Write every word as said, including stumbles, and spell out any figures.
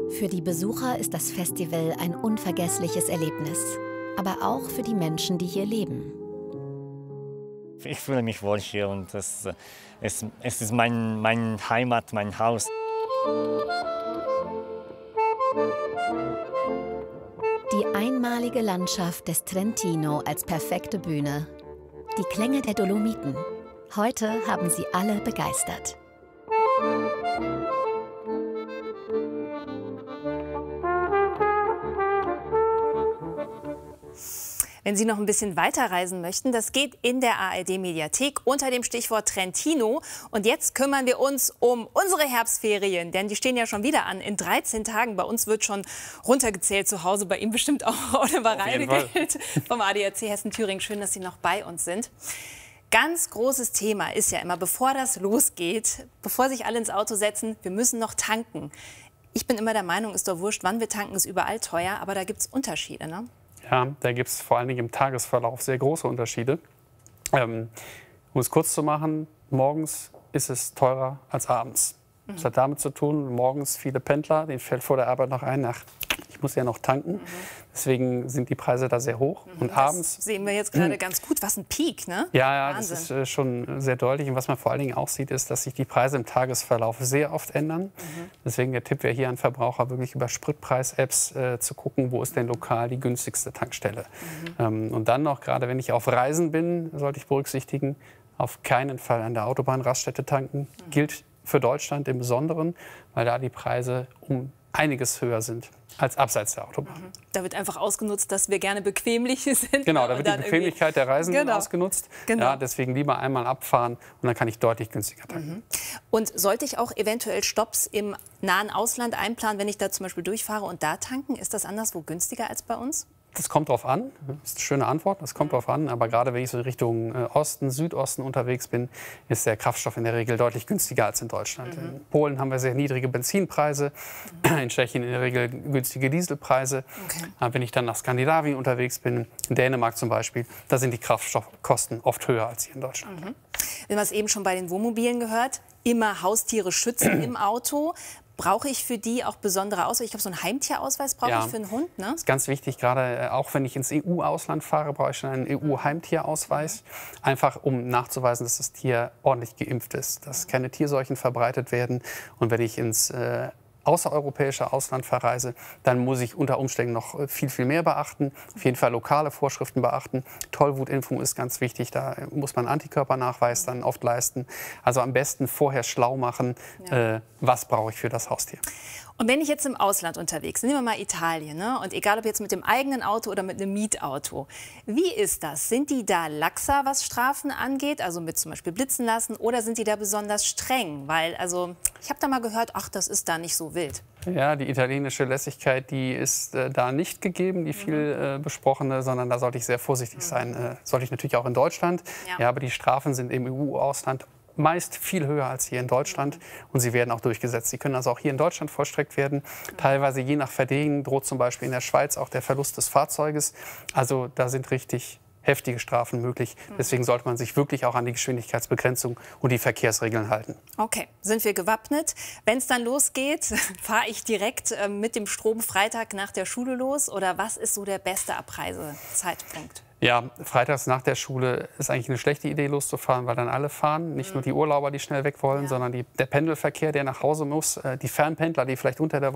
Für die Besucher ist das Festival ein unvergessliches Erlebnis, aber auch für die Menschen, die hier leben. Ich fühle mich wohl hier und es, es, es ist mein, mein Heimat, mein Haus. Die einmalige Landschaft des Trentino als perfekte Bühne. Die Klänge der Dolomiten. Heute haben sie alle begeistert. Wenn Sie noch ein bisschen weiterreisen möchten, das geht in der A R D-Mediathek unter dem Stichwort Trentino. Und jetzt kümmern wir uns um unsere Herbstferien, denn die stehen ja schon wieder an. In dreizehn Tagen. Bei uns wird schon runtergezählt zu Hause, bei Ihnen bestimmt auch. Oliver Reidegeld vom A D A C Hessen-Thüringen. Schön, dass Sie noch bei uns sind. Ganz großes Thema ist ja immer, bevor das losgeht, bevor sich alle ins Auto setzen, wir müssen noch tanken. Ich bin immer der Meinung, ist doch wurscht, wann wir tanken, ist überall teuer, aber da gibt es Unterschiede, ne? Ja, da gibt es vor allen Dingen im Tagesverlauf sehr große Unterschiede. Ähm, um es kurz zu machen, morgens ist es teurer als abends. Mhm. Das hat damit zu tun, morgens viele Pendler, denen fällt vor der Arbeit noch ein, ach, ich muss ja noch tanken. Mhm. Deswegen sind die Preise da sehr hoch. Mhm. Und das abends sehen wir jetzt gerade ganz gut. Was ein Peak, ne? Ja, ja, Wahnsinn. Das ist äh, schon sehr deutlich. Und was man vor allen Dingen auch sieht, ist, dass sich die Preise im Tagesverlauf sehr oft ändern. Mhm. Deswegen der Tipp wäre hier an Verbraucher, wirklich über Spritpreis-Apps äh, zu gucken, wo ist denn lokal die günstigste Tankstelle. Mhm. Ähm, und dann noch, gerade wenn ich auf Reisen bin, sollte ich berücksichtigen, auf keinen Fall an der Autobahnraststätte tanken. Mhm. Gilt für Deutschland im Besonderen, weil da die Preise um einiges höher sind als abseits der Autobahn. Mhm. Da wird einfach ausgenutzt, dass wir gerne bequemlich sind. Genau, da wird die Bequemlichkeit der Reisenden genau. ausgenutzt. Genau. Ja, deswegen lieber einmal abfahren und dann kann ich deutlich günstiger tanken. Mhm. Und sollte ich auch eventuell Stopps im nahen Ausland einplanen, wenn ich da zum Beispiel durchfahre und da tanken? Ist das anderswo günstiger als bei uns? Das kommt drauf an. Das ist eine schöne Antwort. Das kommt drauf an. Aber gerade wenn ich so Richtung Osten, Südosten unterwegs bin, ist der Kraftstoff in der Regel deutlich günstiger als in Deutschland. Mhm. In Polen haben wir sehr niedrige Benzinpreise. Mhm. In Tschechien in der Regel günstige Dieselpreise. Okay. Wenn ich dann nach Skandinavien unterwegs bin, in Dänemark zum Beispiel, da sind die Kraftstoffkosten oft höher als hier in Deutschland. Mhm. Wir haben es eben schon bei den Wohnmobilen gehört. Immer Haustiere schützen im Auto. Brauche ich für die auch besondere Ausweis? Ich glaube, so einen Heimtierausweis brauche ja, ich für einen Hund, ne? Das ist ganz wichtig, gerade auch wenn ich ins E U-Ausland fahre, brauche ich schon einen E U-Heimtierausweis. Einfach um nachzuweisen, dass das Tier ordentlich geimpft ist, dass keine Tierseuchen verbreitet werden. Und wenn ich ins äh, außereuropäische Ausland verreise, dann muss ich unter Umständen noch viel, viel mehr beachten. Auf jeden Fall lokale Vorschriften beachten. Tollwutimpfung ist ganz wichtig, da muss man einen Antikörpernachweis dann oft leisten. Also am besten vorher schlau machen, ja. äh, was brauche ich für das Haustier. Und wenn ich jetzt im Ausland unterwegs bin, nehmen wir mal Italien, ne? Und egal ob jetzt mit dem eigenen Auto oder mit einem Mietauto, wie ist das? Sind die da laxer, was Strafen angeht, also mit zum Beispiel blitzen lassen, oder sind die da besonders streng? Weil, also, ich habe da mal gehört, ach, das ist da nicht so wild. Ja, die italienische Lässigkeit, die ist äh, da nicht gegeben, die viel äh, besprochene, sondern da sollte ich sehr vorsichtig mhm. sein. Äh, sollte ich natürlich auch in Deutschland. Ja. Ja, aber die Strafen sind im E U-Ausland meist viel höher als hier in Deutschland und sie werden auch durchgesetzt. Sie können also auch hier in Deutschland vollstreckt werden. Teilweise je nach Vergehen droht zum Beispiel in der Schweiz auch der Verlust des Fahrzeuges. Also da sind richtig heftige Strafen möglich. Deswegen sollte man sich wirklich auch an die Geschwindigkeitsbegrenzung und die Verkehrsregeln halten. Okay, sind wir gewappnet? Wenn es dann losgeht, fahre ich direkt äh, mit dem Strom Freitag nach der Schule los? Oder was ist so der beste Abreisezeitpunkt? Ja, freitags nach der Schule ist eigentlich eine schlechte Idee, loszufahren, weil dann alle fahren. Nicht mhm. nur die Urlauber, die schnell weg wollen, ja. sondern die, der Pendelverkehr, der nach Hause muss, äh, die Fernpendler, die vielleicht unter der Woche